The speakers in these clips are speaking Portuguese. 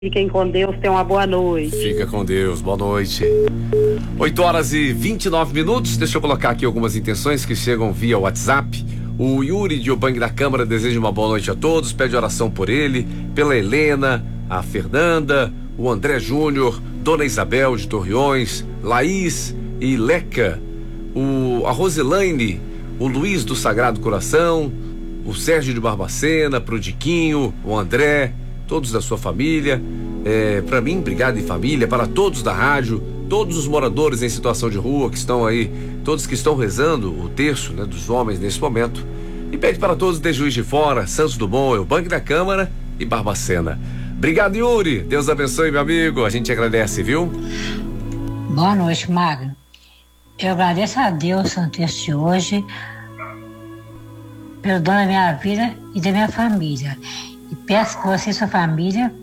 Fiquem com Deus, tenham uma boa noite. Fica com Deus, boa noite. 8h29. Deixa eu colocar aqui algumas intenções que chegam via WhatsApp. O Yuri de Ubangue da Câmara deseja uma boa noite a todos, pede oração por ele, pela Helena, a Fernanda, o André Júnior, Dona Isabel de Torreões, Laís e Leca, a Roselaine, o Luiz do Sagrado Coração, o Sérgio de Barbacena, pro Diquinho, o André, todos da sua família, para mim, Brigada e Família, para todos da rádio, todos os moradores em situação de rua que estão aí, todos que estão rezando o terço, né, dos homens nesse momento, e pede para todos de Juiz de Fora, Santos Dumont, Ubangue da Câmara e Barbacena. Obrigado, Yuri, Deus abençoe, meu amigo, a gente agradece, viu? Boa noite, Magno. Eu agradeço a Deus no texto de hoje pelo dom da minha vida e da minha família. E peço que você e sua família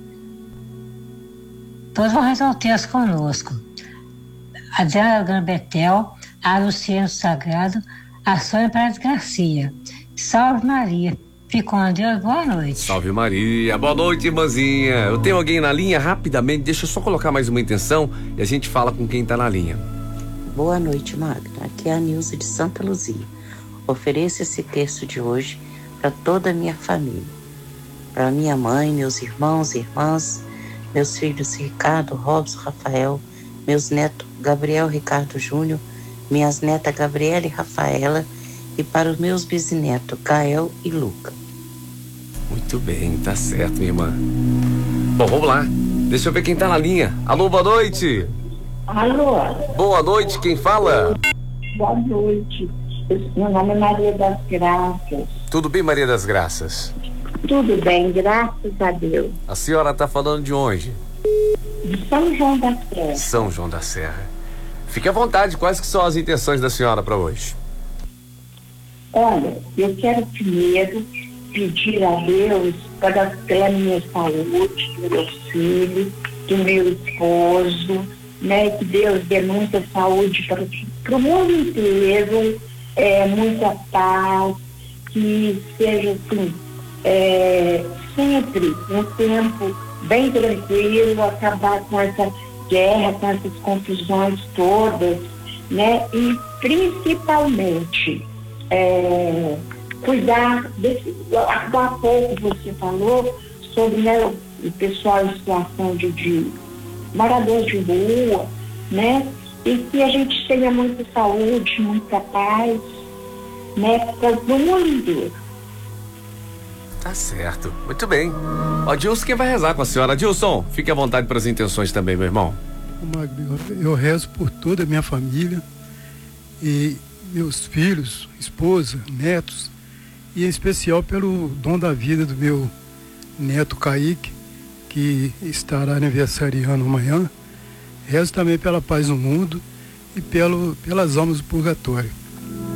todos vão rezar o texto conosco. A Adriana Gambetel, a Luciana Sagrado, a Sônia Paredes Garcia. Salve Maria. Fique com Deus, boa noite. Salve Maria, boa noite, irmãzinha. Eu tenho alguém na linha, rapidamente, deixa eu só colocar mais uma intenção e a gente fala com quem tá na linha. Boa noite, Magno. Aqui é a Nilza de Santa Luzia. Ofereço esse texto de hoje para toda a minha família. Para minha mãe, meus irmãos e irmãs, meus filhos Ricardo, Robson, Rafael, meus netos Gabriel, Ricardo Júnior, minhas netas Gabriela e Rafaela, e para os meus bisnetos Gael e Luca. Muito bem, tá certo, minha irmã. Bom, vamos lá. Deixa eu ver quem tá na linha. Alô, boa noite. Alô. Boa noite, quem fala? Boa noite. Meu nome é Maria das Graças. Tudo bem, Maria das Graças? Tudo bem, graças a Deus. A senhora tá falando de onde? De São João da Serra. São João da Serra. Fique à vontade, quais que são as intenções da senhora para hoje? Olha, eu quero primeiro pedir a Deus pela minha saúde, do meu filho, do meu esposo, né? Que Deus dê muita saúde para o mundo inteiro, muita paz, que seja assim, sempre um tempo bem tranquilo, acabar com essa guerra, com essas confusões todas, né? E principalmente cuidar desse. Há pouco você falou sobre, né, o pessoal em situação de moradores de rua, né? E que a gente tenha muita saúde, muita paz, né? Para o mundo inteiro. Tá certo, muito bem. Ó, Dilson, quem vai rezar com a senhora? Dilson, fique à vontade para as intenções também, meu irmão. Magno, eu rezo por toda a minha família e meus filhos, esposa, netos, e em especial pelo dom da vida do meu neto Kaique, que estará aniversariando amanhã. Rezo também pela paz no mundo e pelas almas do purgatório.